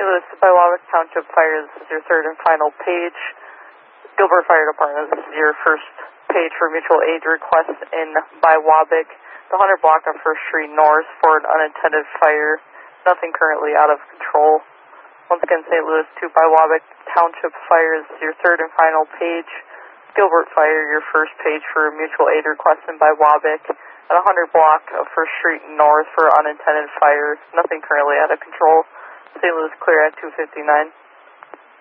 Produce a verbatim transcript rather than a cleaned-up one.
Hey, Louis, by Waback Township Fire, this is your third and final page. Gilbert Fire Department, this is your first page for mutual aid request in by Waback, the one hundred block of First Street North for an unattended fire. Nothing currently out of control. Once again, Saint Louis to by Waback Township Fire, this is your third and final page. Gilbert Fire, your first page for mutual aid request in by Waback, at one hundred block of First Street North for unattended fire. Nothing currently out of control. Saint Louis clear at two fifty-nine.